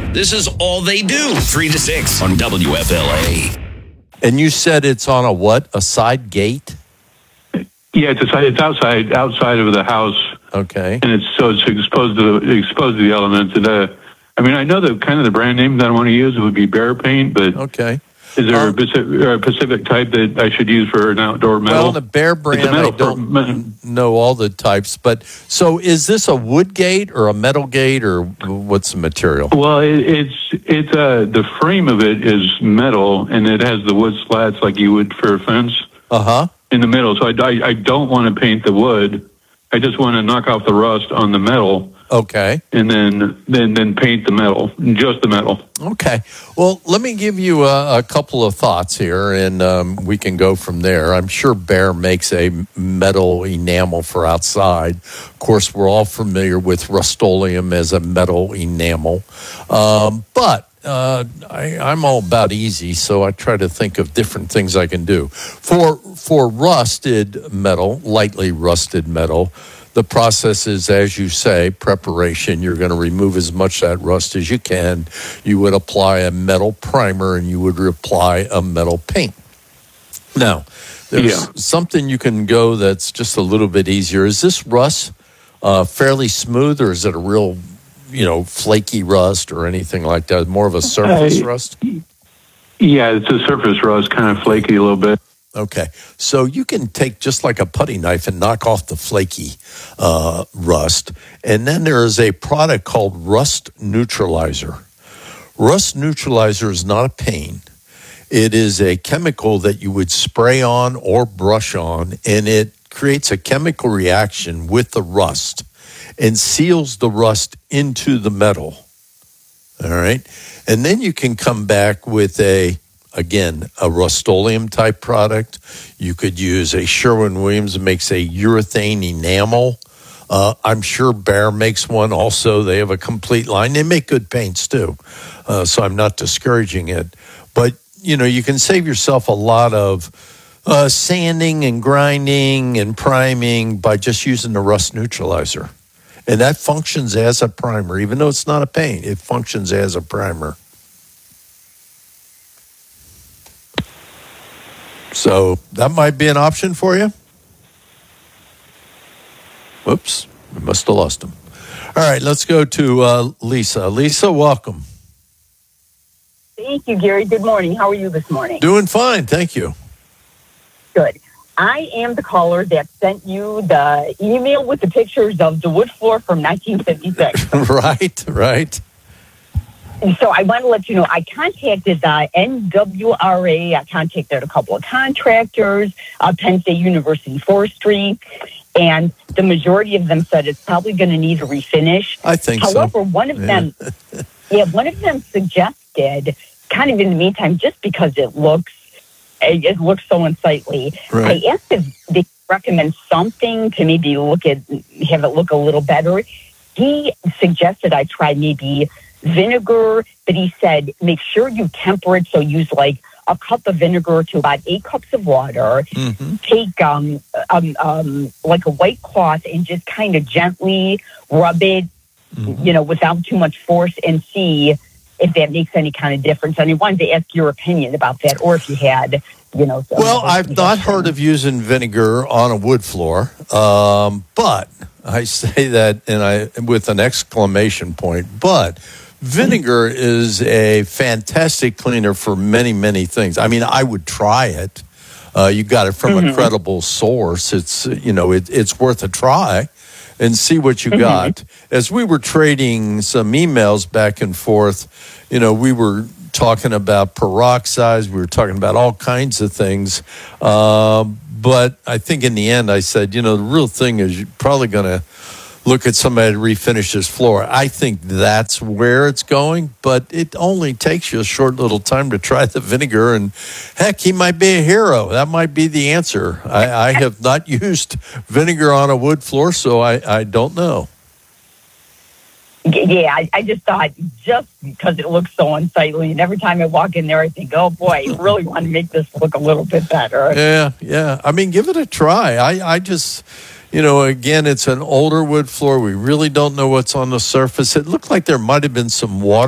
This is all they do. 3 to 6 on WFLA. And you said it's on a what? A side gate? Yeah, it's outside of the house. Okay. And it's exposed to the elements. And I know that kind of the brand name that I want to use would be Bear Paint, but okay. Is there a specific type that I should use for an outdoor metal? Well, the Bear brand, I don't know all the types. But so is this a wood gate or a metal gate, or what's the material? Well, it's the frame of it is metal, and it has the wood slats like you would for a fence in the middle. So I don't want to paint the wood. I just want to knock off the rust on the metal. Okay. And then paint the metal, just the metal. Okay. Well, let me give you a couple of thoughts here, and we can go from there. I'm sure Bear makes a metal enamel for outside. Of course, we're all familiar with Rust-Oleum as a metal enamel. But I'm all about easy, so I try to think of different things I can do. For rusted metal, lightly rusted metal, the process is, as you say, preparation. You're going to remove as much of that rust as you can. You would apply a metal primer, and you would apply a metal paint. Now, there's something you can go that's just a little bit easier. Is this rust fairly smooth, or is it a real, flaky rust or anything like that? More of a surface rust? Yeah, it's a surface rust, kind of flaky a little bit. Okay, so you can take just like a putty knife and knock off the flaky rust. And then there is a product called Rust Neutralizer. Rust Neutralizer is not a paint. It is a chemical that you would spray on or brush on, and it creates a chemical reaction with the rust and seals the rust into the metal. All right, and then you can come back with a Rust-Oleum type product. You could use a Sherwin-Williams that makes a urethane enamel. I'm sure Bear makes one also. They have a complete line. They make good paints too, so I'm not discouraging it. But, you can save yourself a lot of sanding and grinding and priming by just using the Rust Neutralizer. And that functions as a primer. Even though it's not a paint, it functions as a primer. So that might be an option for you. Whoops, we must have lost him. All right, let's go to Lisa. Lisa, welcome. Thank you, Gary. Good morning. How are you this morning? Doing fine, thank you. Good. I am the caller that sent you the email with the pictures of the wood floor from 1956. Right. And so I want to let you know, I contacted the NWRA. I contacted a couple of contractors, Penn State University Forestry, and the majority of them said it's probably going to need a refinish. I think However, one of them suggested, kind of in the meantime, just because it looks so unsightly, right. I asked if they recommend something to maybe have it look a little better. He suggested I try maybe vinegar, but he said make sure you temper it, so use like a cup of vinegar to about 8 cups of water. Mm-hmm. Take like a white cloth and just kind of gently rub it, without too much force, and see if that makes any kind of difference. And I wanted to ask your opinion about that, or if you had, Well, I've not heard of using vinegar on a wood floor, but I say that with an exclamation point. But vinegar is a fantastic cleaner for many, many things. I mean, I would try it. You got it from a credible source. It's it's worth a try and see what you got. As we were trading some emails back and forth, we were talking about peroxides. We were talking about all kinds of things. But I think in the end, I said, the real thing is you're probably going to look at somebody to refinish his floor. I think that's where it's going, but it only takes you a short little time to try the vinegar, and heck, he might be a hero. That might be the answer. I have not used vinegar on a wood floor, so I don't know. Yeah, I just thought, just because it looks so unsightly, and every time I walk in there, I think, oh boy, I really want to make this look a little bit better. Yeah. I mean, give it a try. I just... again, it's an older wood floor. We really don't know what's on the surface. It looked like there might have been some water